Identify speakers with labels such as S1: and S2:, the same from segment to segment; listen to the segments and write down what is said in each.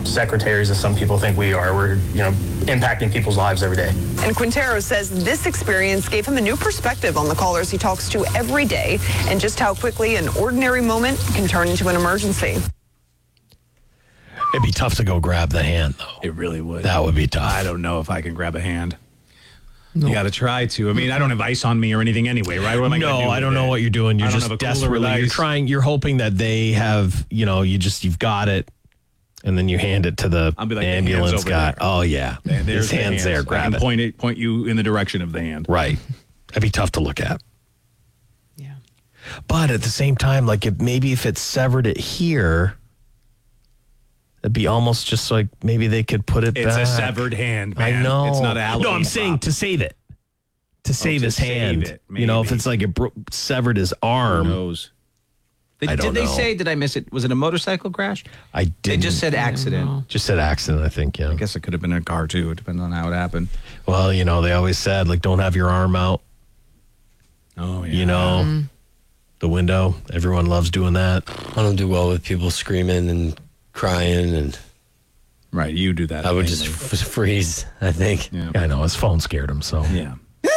S1: secretaries as some people think we are. We're, impacting people's lives every day.
S2: And Quintero says this experience gave him a new perspective on the callers he talks to every day and just how quickly an ordinary moment can turn into an emergency.
S3: It'd be tough to go grab the hand, though.
S4: It really would.
S3: That would be tough.
S4: I don't know if I can grab a hand. No. You got to try to. I mean, I don't have ice on me or anything anyway, right? What am I gonna do
S3: I don't know what you're doing. You're just desperately. You're hoping that they have. You've got it, and then you hand it to the ambulance guy. Oh yeah, his hand's there. Grab it.
S4: Point you in the direction of the hand.
S3: Right. That'd be tough to look at.
S5: Yeah.
S3: But at the same time, like if it severed it here. It'd be almost just like maybe they could put it back.
S4: It's a severed hand, man.
S3: I know.
S4: It's not a Halloween.
S3: No, I'm saying to save it. To save his hand.
S4: It,
S3: if it's like it severed his arm.
S4: Who knows?
S6: Did they say, did I miss it? Was it a motorcycle crash?
S3: I didn't.
S6: They just said accident.
S3: Just said accident, I think, yeah.
S4: I guess it could have been a car, too. It depends on how it happened.
S3: Well, they always said, don't have your arm out.
S4: Oh, yeah.
S3: The window. Everyone loves doing that.
S7: I don't do well with people screaming and crying and
S4: right, you do that.
S7: I would just freeze, I think.
S3: Yeah, I know. His phone scared him, so.
S4: Yeah.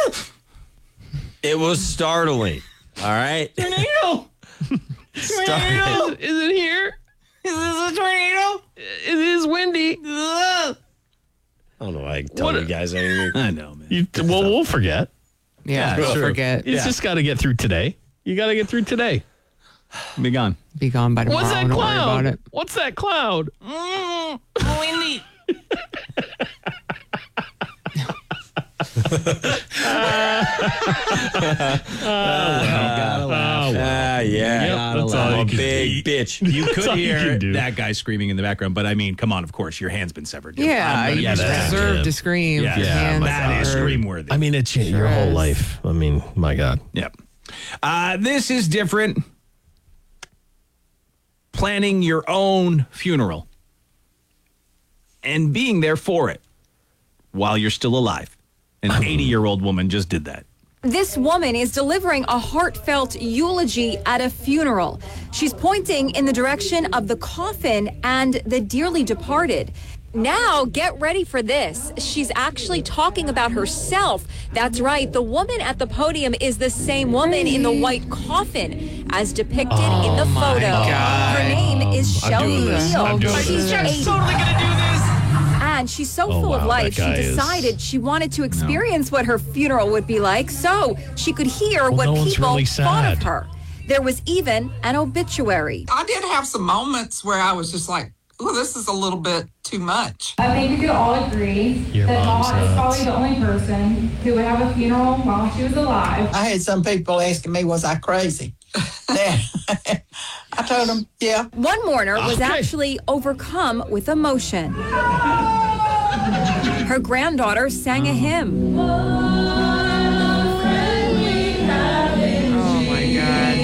S7: It was startling. All right?
S5: Tornado! Tornado! Is it here? Is this a tornado? It is windy.
S7: I don't know why I can tell you guys anything.
S4: I know, man.
S3: We'll forget.
S5: Yeah, we'll forget.
S3: It's just got to get through today. You got to get through today.
S4: Be gone.
S5: Be gone by tomorrow.
S3: What's that
S5: Don't
S3: cloud?
S5: worry about it.
S3: What's that cloud?
S5: Windy.
S3: That's all
S7: I'm a big bitch.
S4: You could hear that guy screaming in the background, but I mean, come on, of course, your hand's been severed.
S5: Yeah, you deserve to scream.
S4: Yeah, that is scream worthy.
S3: I mean, it's your whole life. I mean, my God.
S4: Yep. This is different. Planning your own funeral and being there for it while you're still alive. An 80-year-old woman just did that.
S8: This woman is delivering a heartfelt eulogy at a funeral. She's pointing in the direction of the coffin and the dearly departed. Now, get ready for this. She's actually talking about herself. That's right. The woman at the podium is the same woman in the white coffin as depicted in the photo.
S5: God.
S8: Her name is Shelby Neal.
S5: She's totally going to do this.
S8: And she's so full of life, she decided she wanted to experience what her funeral would be like so she could hear what people thought of her. There was even an obituary.
S9: I did have some moments where I was just like, oh, this is a little bit too much.
S10: I think we could all agree that Maud is probably the only person who would have a funeral while she was alive.
S9: I had some people asking me, was I crazy? I told them, yeah.
S8: One mourner was actually overcome with emotion. Her granddaughter sang a hymn.
S5: Oh my God.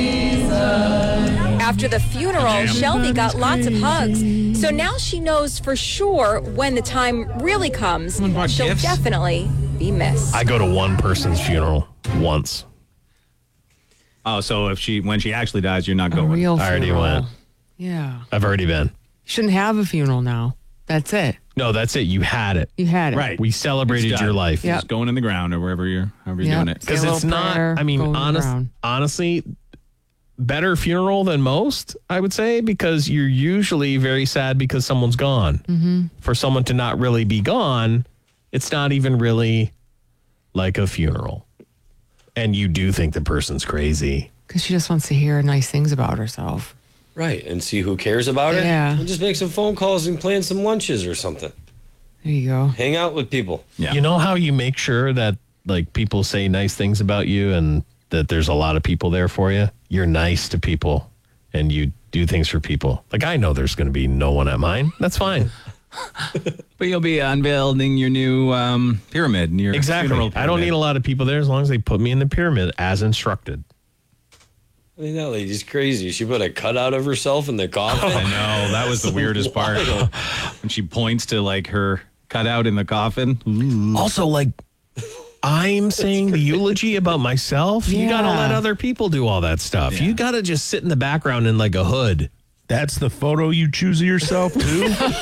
S8: After the funeral, Shelby got lots of hugs. So now she knows for sure when the time really comes, she'll definitely be missed.
S3: I go to one person's funeral once.
S4: Oh, so when she actually dies, you're not going.
S5: Real
S3: I already went.
S5: Yeah.
S3: I've already been.
S5: Shouldn't have a funeral now. That's it.
S3: No, that's it. You had it.
S5: You had it.
S4: Right.
S3: We celebrated your life.
S5: Yep.
S4: Just going in the ground or however you're doing it.
S3: Because it's not, I mean, honestly, better funeral than most, I would say, because you're usually very sad because someone's gone.
S5: Mm-hmm.
S3: For someone to not really be gone, it's not even really like a funeral. And you do think the person's crazy.
S5: Because she just wants to hear nice things about herself.
S7: Right, and see who cares about it.
S5: Yeah.
S7: And just make some phone calls and plan some lunches or something.
S5: There you go.
S7: Hang out with people.
S4: Yeah.
S3: You know how you make sure that like people say nice things about you and that there's a lot of people there for you? You're nice to people and you do things for people. Like I know there's going to be no one at mine. That's fine.
S4: But you'll be unveiling your new pyramid. Your funeral pyramid.
S3: I don't need a lot of people there as long as they put me in the pyramid as instructed.
S7: I mean, that lady's crazy. She put a cutout of herself in the coffin.
S4: I know. That was the weirdest part. When she points to like her cutout in the coffin.
S3: Ooh. Also, like, I'm saying the eulogy about myself. You got to let other people do all that stuff. You got to just sit in the background in like a hood.
S11: That's the photo you choose of yourself, too?